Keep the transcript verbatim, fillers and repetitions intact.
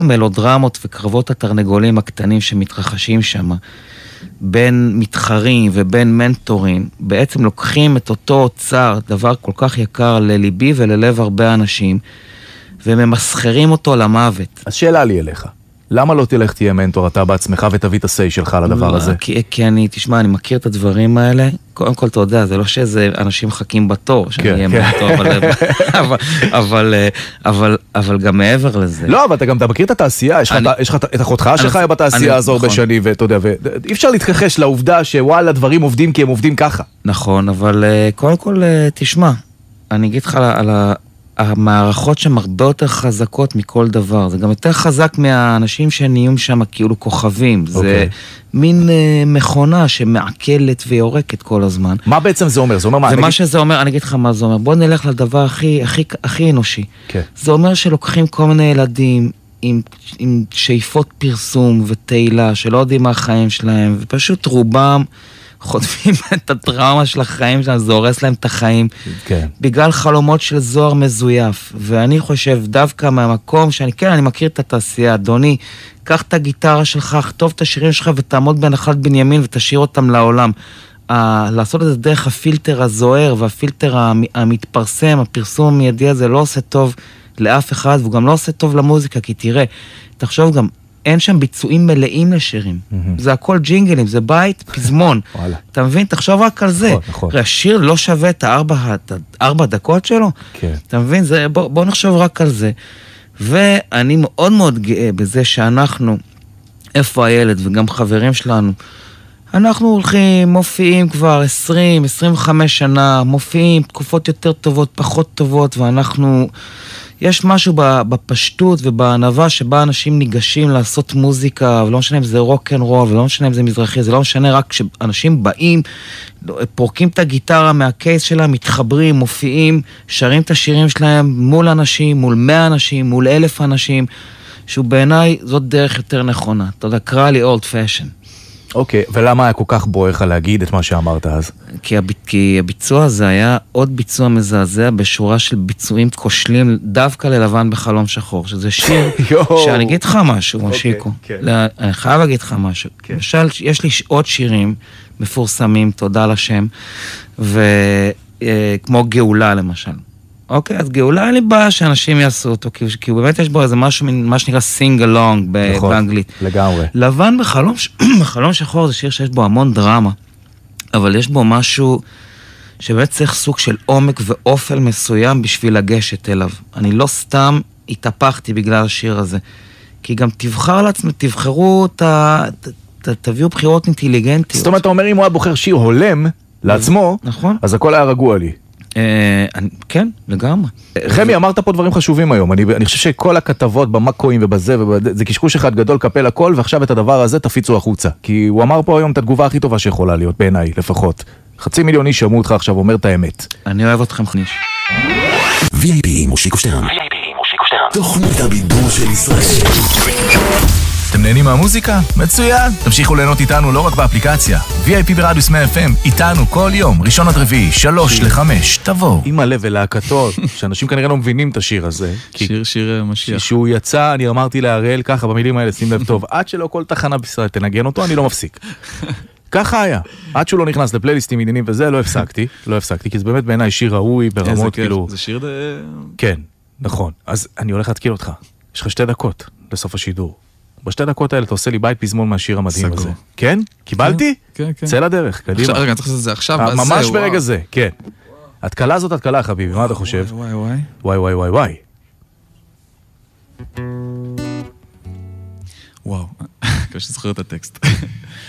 מלודרמות וקרבות התרנגולים הקטנים שמתרחשים שם, בין מתחרים ובין מנטורים, בעצם לוקחים את אותו אוצר, דבר כל כך יקר לליבי וללב הרבה אנשים, וממסחרים אותו למוות. אז שאלה לי אליך. למה לא תלך תהיה מנטור אתה בעצמך ותביא את הסי שלך לדבר הזה? כי, כי אני, תשמע, אני מכיר את הדברים האלה, קודם כל אתה יודע, זה לא שזה אנשים מחכים בתור, שאני אהיה מנטור, אבל, אבל, אבל, אבל, אבל גם מעבר לזה. לא, אבל אתה גם, אתה מכיר את התעשייה, יש לך, יש לך את החותך שחיה בתעשייה הזו הרבה שנים, ואתה יודע, אי אפשר להתכחש לעובדה שוואלה, דברים עובדים כי הם עובדים ככה. נכון, אבל קודם כל, תשמע, אני אגיד לך על ה... המערכות שהן הרבה יותר חזקות מכל דבר, זה גם יותר חזק מהאנשים שנהיים שם כאילו כוכבים, okay. זה מין uh, מכונה שמעכלת ויורקת כל הזמן. מה בעצם זה אומר? זה אומר מה? ומה נגיד... שזה אומר, אני אגיד לך מה זה אומר, בוא נלך לדבר הכי, הכי, הכי אנושי. Okay. זה אומר שלוקחים כל מיני ילדים עם, עם שאיפות פרסום ותהילה, שלא יודעים מה החיים שלהם, ופשוט רובם חוטפים את הטראומה של החיים שלהם, זה הורס להם את החיים, כן. בגלל חלומות של זוהר מזויף, ואני חושב דווקא מהמקום שאני, כן, אני מכיר את התעשייה, אדוני, קח את הגיטרה שלך, כתוב את השירים שלך ותעמוד בנחלת בנימין ותשאיר אותם לעולם. Uh, לעשות את זה דרך הפילטר הזוהר והפילטר המתפרסם, הפרסום המיידי הזה לא עושה טוב לאף אחד, והוא גם לא עושה טוב למוזיקה, כי תראה, תחשוב גם, אין שם ביצועים מלאים לשירים. זה הכל ג'ינגלים, זה בית, פזמון. אתה מבין? תחשוב רק על זה. השיר לא שווה את הארבע דקות שלו? אתה מבין? בוא נחשוב רק על זה. ואני מאוד מאוד גאה בזה שאנחנו, איפה הילד וגם חברים שלנו, אנחנו הולכים, מופיעים כבר עשרים, עשרים וחמש שנה, מופיעים תקופות יותר טובות, פחות טובות, ואנחנו... יש משהו בפשטות ובענווה שבה אנשים ניגשים לעשות מוזיקה, ולא משנה אם זה רוק אנד רול, ולא משנה אם זה מזרחי, זה לא משנה רק כשאנשים באים, פורקים את הגיטרה מהקייס שלהם, מתחברים, מופיעים, שרים את השירים שלהם מול אנשים, מול מאה אנשים, מול אלף אנשים, שהוא בעיניי זאת דרך יותר נכונה. אתה יודע, קרא לי אולד פשן. אוקיי, ולמה היה כל כך בוער לך להגיד את מה שאמרת אז? כי, הב... כי הביצוע הזה היה עוד ביצוע מזעזע בשורה של ביצועים כושלים דווקא ללבן בחלום שחור, שזה שיר שאני אגיד לך משהו, מושיקו. אני חייב להגיד לך משהו. למשל, יש לי עוד שירים מפורסמים, תודה לשם, וכמו גאולה למשל. אוקיי, אז גאולה אין לי בעיה שאנשים יעשו אותו, כי, כי באמת יש בו איזה משהו, מה שנקרא sing along באנגלית. לגמרי. לבן בחלום, בחלום שחור זה שיר שיש בו המון דרמה, אבל יש בו משהו שבאמת צריך סוג של עומק ואופל מסוים בשביל לגשת אליו. אני לא סתם התהפכתי בגלל השיר הזה, כי גם תבחר לעצמי, תבחרו, ת, ת, ת, תביאו בחירות אינטליגנטיות. זאת אומרת, אתה אומר, אם הוא היה בוחר שיר הולם לעצמו, נכון. אז הכל היה רגוע לי. כן, לגמרי. חמי, אמרת פה דברים חשובים היום. אני, אני חושב שכל הכתבות במקואים ובזה, זה קשקוש אחד גדול קפל הכל, ועכשיו את הדבר הזה תפיצו החוצה. כי הוא אמר פה היום את התגובה הכי טובה שיכולה להיות, בעיניי, לפחות. חצי מיליון איש שמעו אותך עכשיו, אומר את האמת. אני אוהב אתכם חניש. וי איי פי מושיקו שטרן. וי איי פי מושיקו שטרן. תוכנית הבידור של ישראל. אתם נהנים מהמוזיקה? מצוין! תמשיכו ליהנות איתנו לא רק באפליקציה. וי איי פי ברדיוס מאה אף אם, איתנו כל יום, ראשון עד רביעי, שלוש לחמש, תבואו. עם הלב ולהקתו, שאנשים כנראה לא מבינים את השיר הזה. שיר, שיר משיח. כשהוא יצא, אני אמרתי להראל ככה, במילים האלה, שים לב טוב, עד שלא כל תחנה בישראל תנגן אותו, אני לא מפסיק. ככה היה. עד שהוא לא נכנס לפלייליסטים עניינים וזה, לא הפסקתי, לא הפסקתי, כי זה באמת בעיניי שיר ראוי ברמות כאילו... זה שיר ד... כן, נכון. אז אני הולך להתקיל אותך. יש לך שתי דקות לסוף השידור. בשתי דקות האלה אתה עושה לי בית פזמון מהשיר המדהים הזה. כן? קיבלתי? כן, כן. צא לדרך, קדימה. רגע, אני צריך לעשות את זה עכשיו. ממש ברגע זה, כן. התקלה זאת התקלה, חביבי, מה אתה חושב? וואי, וואי. וואי, וואי, וואי, וואי. וואו, קשה שזוכר את הטקסט.